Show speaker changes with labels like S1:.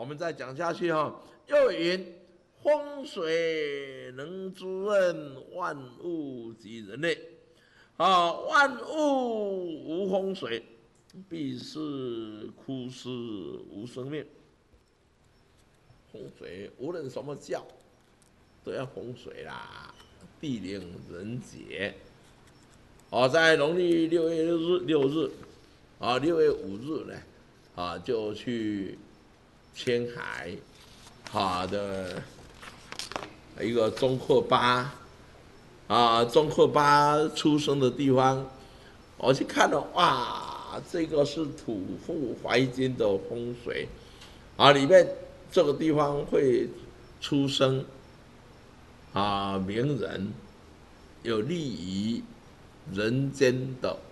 S1: 们再讲下去哈。又云：风水能滋润万物及人类。万物无风水，必是枯死无生命。风水无论什么教，都要风水啦，地灵人杰。在农历6月6日，6月5日呢，就去青海，的一个宗喀巴，宗喀巴出生的地方，我去看了，哇，这个是土富怀金的风水，里面这个地方会出生名人，有利于人间的